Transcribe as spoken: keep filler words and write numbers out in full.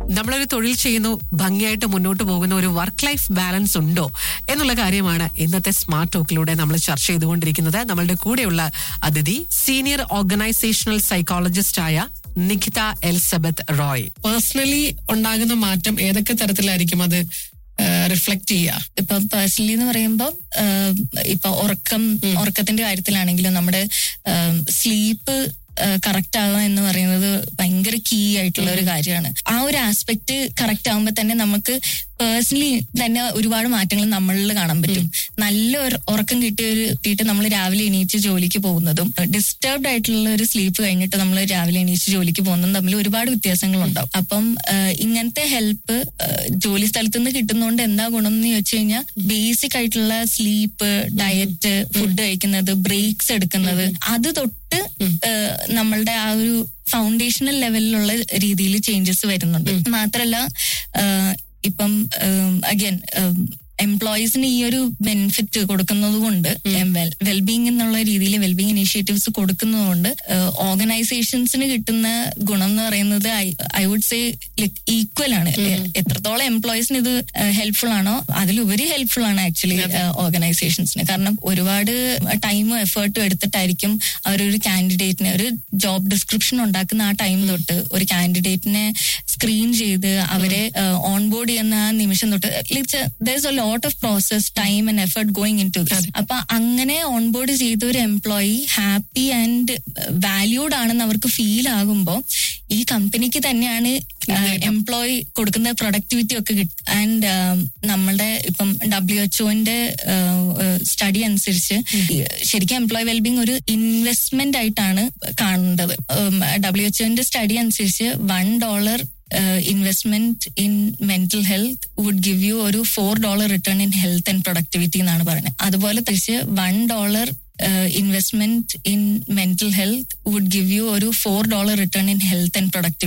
നമ്മളൊരു തൊഴിൽ ചെയ്യുന്നു, ഭംഗിയായിട്ട് മുന്നോട്ട് പോകുന്ന ഒരു വർക്ക് ലൈഫ് ബാലൻസ് ഉണ്ടോ എന്നുള്ള കാര്യമാണ് ഇന്നത്തെ സ്മാർട്ട് ടോക്കിലൂടെ നമ്മൾ ചർച്ച ചെയ്തുകൊണ്ടിരിക്കുന്നത്. നമ്മളുടെ കൂടെയുള്ള അതിഥി സീനിയർ ഓർഗനൈസേഷണൽ സൈക്കോളജിസ്റ്റ് ആയ നിഖിത എലിസബത്ത് റോയ്. പേഴ്സണലി ഉണ്ടാകുന്ന മാറ്റം ഏതൊക്കെ തരത്തിലായിരിക്കും അത് റിഫ്ലക്ട് ചെയ്യുക? ഇപ്പൊ പേഴ്സണലി എന്ന് പറയുമ്പോൾ ഇപ്പൊ ഉറക്കം ഉറക്കത്തിന്റെ കാര്യത്തിലാണെങ്കിലും നമ്മുടെ സ്ലീപ്പ് കറക്റ്റ് ആവുക എന്ന് പറയുന്നത് ഭയങ്കര കീ ആയിട്ടുള്ള ഒരു കാര്യമാണ്. ആ ഒരു ആസ്പെക്ട് കറക്റ്റ് ആകുമ്പോൾ തന്നെ നമുക്ക് പേഴ്സണലി തന്നെ ഒരുപാട് മാറ്റങ്ങൾ നമ്മളിൽ കാണാൻ പറ്റും. നല്ല ഒരു ഉറക്കം കിട്ടിയ ഒരു കിട്ടിയിട്ട് നമ്മൾ രാവിലെ എണീച്ച് ജോലിക്ക് പോകുന്നതും ഡിസ്റ്റർബ്ഡ് ആയിട്ടുള്ള ഒരു സ്ലീപ്പ് കഴിഞ്ഞിട്ട് നമ്മൾ രാവിലെ എണീച്ച് ജോലിക്ക് പോകുന്നതും തമ്മിൽ ഒരുപാട് വ്യത്യാസങ്ങളുണ്ടാവും. അപ്പം ഇങ്ങനത്തെ ഹെൽപ്പ് ജോലി സ്ഥലത്ത് നിന്ന് കിട്ടുന്നതുകൊണ്ട് എന്താ ഗുണം എന്ന് ചോദിച്ചു കഴിഞ്ഞാൽ ബേസിക് ആയിട്ടുള്ള സ്ലീപ്പ്, ഡയറ്റ്, ഫുഡ് കഴിക്കുന്നത്, ബ്രേക്സ് എടുക്കുന്നത്, അത് തൊട്ട് നമ്മളുടെ ആ ഒരു ഫൗണ്ടേഷണൽ ലെവലിലുള്ള രീതിയിൽ ചേഞ്ചസ് വരുന്നുണ്ട്. മാത്രല്ല ഇപ്പം അഗൈൻ എംപ്ലോയീസിന് ഈ ഒരു ബെനിഫിറ്റ് കൊടുക്കുന്നത് കൊണ്ട് വെൽബീങ് എന്നുള്ള രീതിയിൽ വെൽബീങ് ഇനീഷ്യേറ്റീവ്സ് കൊടുക്കുന്നത് കൊണ്ട് ഓർഗനൈസേഷൻസിന് കിട്ടുന്ന ഗുണം എന്ന് പറയുന്നത് I would say like equal ആണ്. എത്രത്തോളം എംപ്ലോയീസിന് ഇത് ഹെൽപ്ഫുൾ ആണോ അതിലുപരി ഹെൽപ്ഫുൾ ആണ് ആക്ച്വലി ഓർഗനൈസേഷൻസിന്. കാരണം ഒരുപാട് ടൈമും എഫേർട്ടും എടുത്തിട്ടായിരിക്കും അവരൊരു കാൻഡിഡേറ്റിനെ ഒരു ജോബ് ഡിസ്ക്രിപ്ഷൻ ഉണ്ടാക്കുന്ന ആ ടൈം തൊട്ട് ഒരു കാൻഡിഡേറ്റിനെ സ്ക്രീൻ ചെയ്ത് അവരെ ഓൺ ബോർഡ് ചെയ്യുന്ന ആ നിമിഷം തൊട്ട് there's a lot of process, time and effort going into this. അപ്പൊ അങ്ങനെ ഓൺബോർഡ് ചെയ്ത ഒരു എംപ്ലോയി ഹാപ്പി ആൻഡ് വാല്യൂഡ് ആണെന്ന് അവർക്ക് ഫീൽ ആകുമ്പോൾ ഈ കമ്പനിക്ക് തന്നെയാണ് എംപ്ലോയി കൊടുക്കുന്ന പ്രൊഡക്ടിവിറ്റി ഒക്കെ കിട്ടും. ആൻഡ് നമ്മളുടെ ഇപ്പം ഡബ്ല്യു എച്ച്ഒന്റെ സ്റ്റഡി അനുസരിച്ച് ശരിക്കും എംപ്ലോയി വെൽബീങ് ഒരു ഇൻവെസ്റ്റ്മെന്റ് ആയിട്ടാണ് കാണേണ്ടത്. ഡബ്ല്യു എച്ച്ഒന്റെ സ്റ്റഡി അനുസരിച്ച് one dollar investment in mental health would give you ഒരു four dollar return in health and productivity എന്നാണ് പറയുന്നത്. അതുപോലെ തിരിച്ച് one dollar investment in mental health would give you ഒരു four dollar return in health and productivity